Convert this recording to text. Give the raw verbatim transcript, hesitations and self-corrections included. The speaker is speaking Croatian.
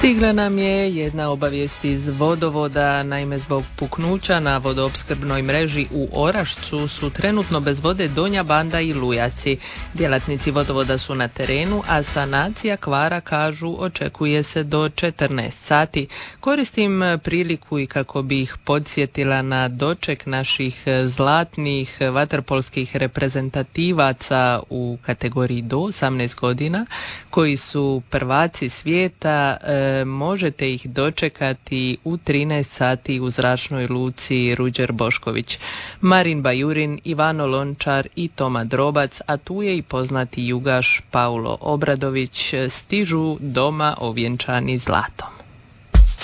Stigla nam je jedna obavijest iz vodovoda, naime zbog puknuća na vodoopskrbnoj mreži u Orašcu su trenutno bez vode Donja Banda i Lujaci. Djelatnici vodovoda su na terenu, a sanacija kvara, kažu, očekuje se do četrnaest sati. Koristim priliku i kako bi ih podsjetila na doček naših zlatnih vaterpolskih reprezentativaca u kategoriji do osamnaest godina, koji su prvaci svijeta. E, možete ih dočekati u trinaest sati u zračnoj luci Ruđer Bošković. Marin Bajurin, Ivano Lončar i Toma Drobac, a tu je i poznati jugaš Paulo Obradović, stižu doma ovjenčani zlatom.